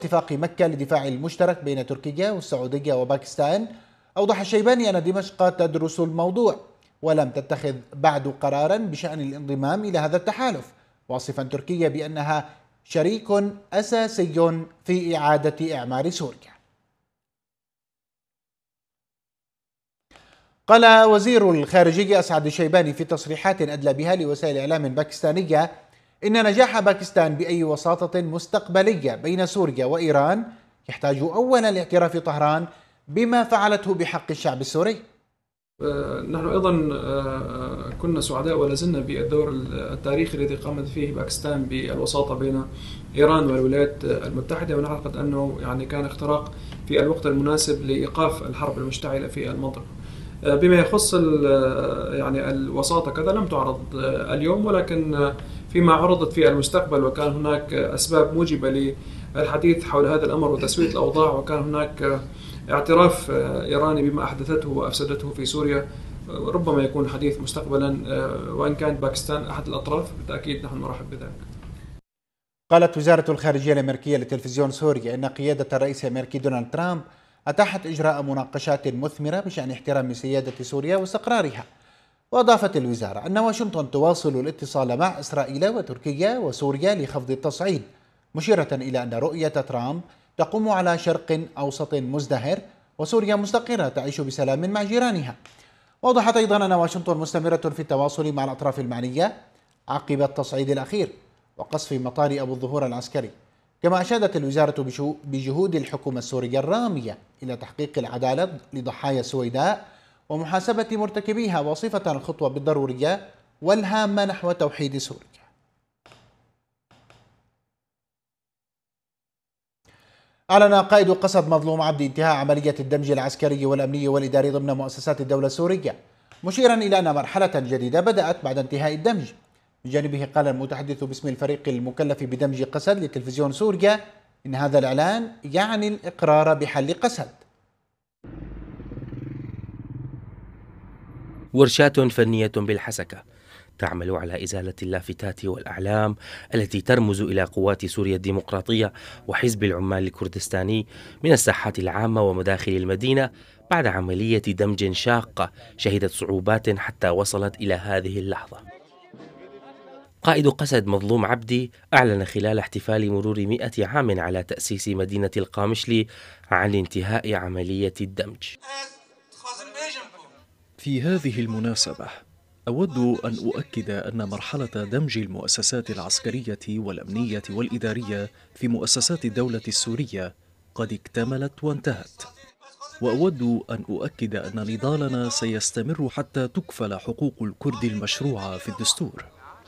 اتفاق مكة للدفاع المشترك بين تركيا والسعودية وباكستان، أوضح الشيباني أن دمشق تدرس الموضوع ولم تتخذ بعد قرارا بشأن الانضمام إلى هذا التحالف، واصفا تركيا بأنها شريك أساسي في إعادة إعمار سوريا. قال وزير الخارجية أسعد الشيباني في تصريحات أدلى بها لوسائل إعلام باكستانية إن نجاح باكستان بأي وساطة مستقبلية بين سوريا وإيران يحتاج أولا لاعتراف طهران بما فعلته بحق الشعب السوري. نحن أيضا كنا سعداء ولا زلنا بالدور التاريخي الذي قامت فيه باكستان بالوساطة بين إيران والولايات المتحدة، ونعتقد أنه كان اختراق في الوقت المناسب لإيقاف الحرب المشتعلة في المنطقة. بما يخص الوساطة كذا لم تعرض اليوم، ولكن فيما عرضت في المستقبل وكان هناك أسباب موجبة للحديث حول هذا الأمر وتسوية الأوضاع، وكان هناك اعتراف إيراني بما أحدثته وأفسدته في سوريا، ربما يكون حديث مستقبلا، وإن كانت باكستان أحد الأطراف بالتأكيد نحن نرحب بذلك. قالت وزارة الخارجية الأمريكية لتلفزيون سوريا إن قيادة الرئيس الأمريكي دونالد ترامب أتاحت إجراء مناقشات مثمرة بشأن احترام سيادة سوريا واستقرارها. وأضافت الوزارة أن واشنطن تواصل الاتصال مع إسرائيل وتركيا وسوريا لخفض التصعيد، مشيرة إلى أن رؤية ترامب تقوم على شرق أوسط مزدهر وسوريا مستقرة تعيش بسلام مع جيرانها. وأوضحت أيضا أن واشنطن مستمرة في التواصل مع الأطراف المعنية عقب التصعيد الأخير وقصف مطار أبو الظهور العسكري. كما أشادت الوزارة بجهود الحكومة السورية الرامية إلى تحقيق العدالة لضحايا السويداء ومحاسبة مرتكبيها، واصفة الخطوة بالضرورية والهامة نحو توحيد سوريا. أعلن قائد قسد مظلوم عبدي انتهاء عملية الدمج العسكري والأمني والإداري ضمن مؤسسات الدولة السورية، مشيرا إلى أن مرحلة جديدة بدأت بعد انتهاء الدمج. من جانبه قال المتحدث باسم الفريق المكلف بدمج قسد لتلفزيون سوريا إن هذا الإعلان يعني الإقرار بحل قسد. ورشات فنية بالحسكة تعمل على إزالة اللافتات والأعلام التي ترمز إلى قوات سوريا الديمقراطية وحزب العمال الكردستاني من الساحات العامة ومداخل المدينة بعد عملية دمج شاقة شهدت صعوبات حتى وصلت إلى هذه اللحظة. قائد قسد مظلوم عبدي أعلن خلال احتفال مرور 100 عام على تأسيس مدينة القامشلي عن انتهاء عملية الدمج. في هذه المناسبة أود أن أؤكد أن مرحلة دمج المؤسسات العسكرية والأمنية والإدارية في مؤسسات الدولة السورية قد اكتملت وانتهت، وأود أن أؤكد أن نضالنا سيستمر حتى تكفل حقوق الكرد المشروعة في الدستور.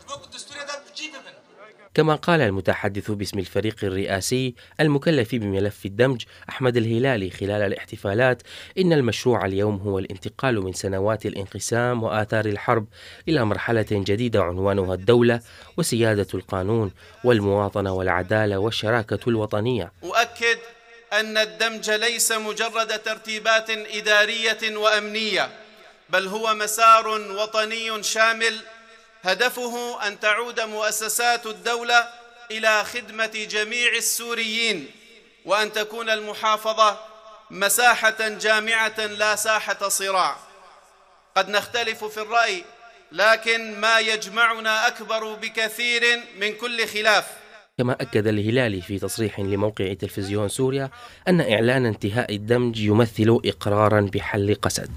كما قال المتحدث باسم الفريق الرئاسي المكلف بملف الدمج أحمد الهلالي خلال الاحتفالات إن المشروع اليوم هو الانتقال من سنوات الانقسام وآثار الحرب إلى مرحلة جديدة عنوانها الدولة وسيادة القانون والمواطنة والعدالة والشراكة الوطنية. أؤكد أن الدمج ليس مجرد ترتيبات إدارية وأمنية، بل هو مسار وطني شامل هدفه أن تعود مؤسسات الدولة إلى خدمة جميع السوريين، وأن تكون المحافظة مساحة جامعة لا ساحة صراع. قد نختلف في الرأي، لكن ما يجمعنا أكبر بكثير من كل خلاف. كما أكد الهلالي في تصريح لموقع تلفزيون سوريا أن إعلان انتهاء الدمج يمثل إقرارا بحل قسد.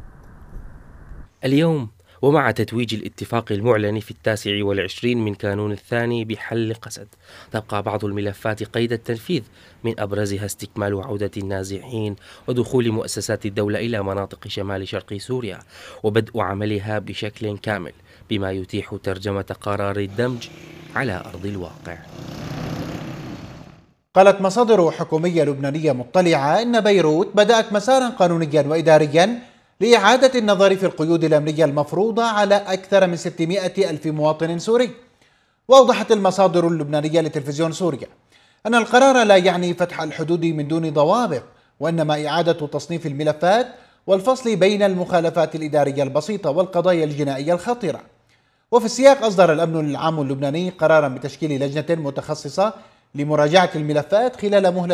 اليوم ومع تتويج الاتفاق المعلن في 29 من كانون الثاني بحل قسد، تبقى بعض الملفات قيد التنفيذ، من أبرزها استكمال عودة النازحين ودخول مؤسسات الدولة إلى مناطق شمال شرق سوريا وبدء عملها بشكل كامل، بما يتيح ترجمة قرار الدمج على أرض الواقع. قالت مصادر حكومية لبنانية مطلعة إن بيروت بدأت مسارا قانونيا وإداريا لإعادة النظر في القيود الأمنية المفروضة على أكثر من 600 ألف مواطن سوري. وأوضحت المصادر اللبنانية لتلفزيون سوريا أن القرار لا يعني فتح الحدود من دون ضوابط، وإنما إعادة تصنيف الملفات والفصل بين المخالفات الإدارية البسيطة والقضايا الجنائية الخطيرة. وفي السياق أصدر الأمن العام اللبناني قرارا بتشكيل لجنة متخصصة لمراجعة الملفات خلال مهلة